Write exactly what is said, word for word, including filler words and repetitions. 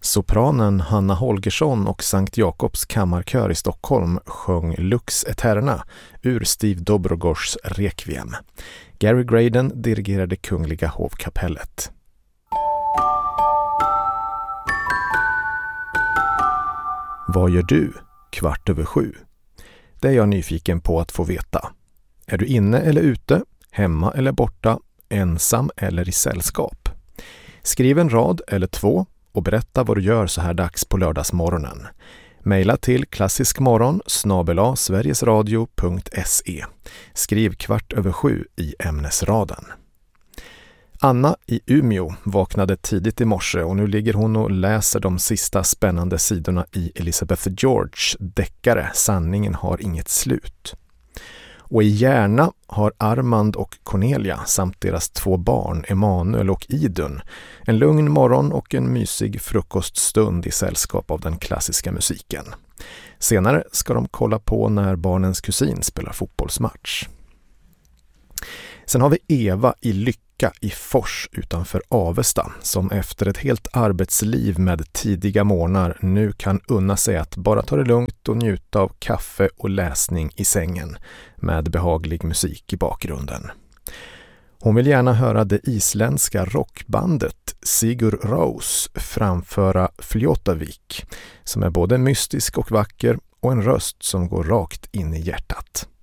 Sopranen Hanna Holgersson och Sankt Jakobs kammarkör i Stockholm sjöng Lux Eterna ur Steve Dobrogors Requiem. Gary Graydon dirigerade Kungliga hovkapellet. Vad gör du? Kvart över sju. Det är jag nyfiken på att få veta. Är du inne eller ute? Hemma eller borta? Ensam eller i sällskap? Skriv en rad eller två och berätta vad du gör så här dags på lördagsmorgonen. Maila till klassiskmorgon snabel-a sverigesradio punkt se. Skriv kvart över sju i ämnesraden. Anna i Umeå vaknade tidigt i morse och nu ligger hon och läser de sista spännande sidorna i Elizabeth George deckare Sanningen har inget slut. Och i Järna har Armand och Cornelia samt deras två barn Emanuel och Idun en lugn morgon och en mysig frukoststund i sällskap av den klassiska musiken. Senare ska de kolla på när barnens kusin spelar fotbollsmatch. Sen har vi Eva i Lycka i Fors utanför Avesta som efter ett helt arbetsliv med tidiga morgnar nu kan unna sig att bara ta det lugnt och njuta av kaffe och läsning i sängen med behaglig musik i bakgrunden. Hon vill gärna höra det isländska rockbandet Sigur Rós framföra Fljótavik som är både mystisk och vacker och en röst som går rakt in i hjärtat.